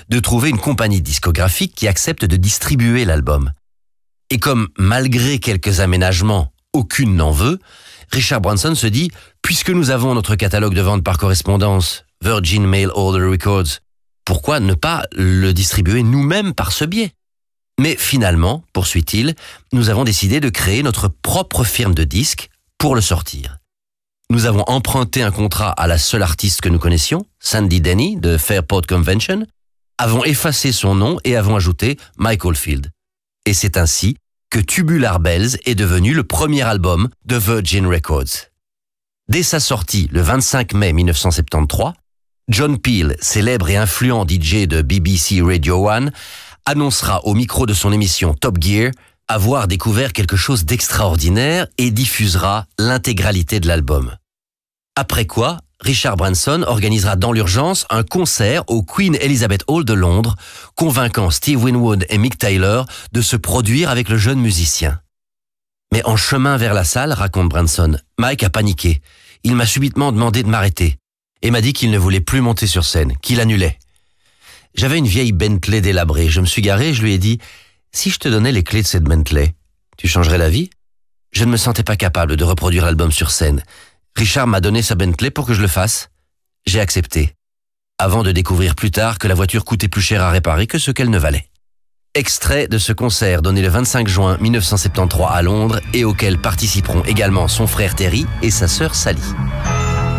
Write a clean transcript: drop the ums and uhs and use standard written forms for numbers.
de trouver une compagnie discographique qui accepte de distribuer l'album. Et comme, malgré quelques aménagements, aucune n'en veut, Richard Branson se dit « Puisque nous avons notre catalogue de vente par correspondance, Virgin Mail Order Records, pourquoi ne pas le distribuer nous-mêmes par ce biais ?» Mais finalement, poursuit-il, nous avons décidé de créer notre propre firme de disques pour le sortir. Nous avons emprunté un contrat à la seule artiste que nous connaissions, Sandy Denny de Fairport Convention, avons effacé son nom et avons ajouté Mike Oldfield. Et c'est ainsi que Tubular Bells est devenu le premier album de Virgin Records. Dès sa sortie le 25 mai 1973, John Peel, célèbre et influent DJ de BBC Radio 1, annoncera au micro de son émission Top Gear avoir découvert quelque chose d'extraordinaire et diffusera l'intégralité de l'album. Après quoi, Richard Branson organisera dans l'urgence un concert au Queen Elizabeth Hall de Londres, convainquant Steve Winwood et Mick Taylor de se produire avec le jeune musicien. Mais en chemin vers la salle, raconte Branson, Mike a paniqué. Il m'a subitement demandé de m'arrêter et m'a dit qu'il ne voulait plus monter sur scène, qu'il annulait. J'avais une vieille Bentley délabrée. Je me suis garé et je lui ai dit « Si je te donnais les clés de cette Bentley, tu changerais la vie ?» Je ne me sentais pas capable de reproduire l'album sur scène. Richard m'a donné sa Bentley pour que je le fasse. J'ai accepté, avant de découvrir plus tard que la voiture coûtait plus cher à réparer que ce qu'elle ne valait. Extrait de ce concert donné le 25 juin 1973 à Londres et auquel participeront également son frère Terry et sa sœur Sally.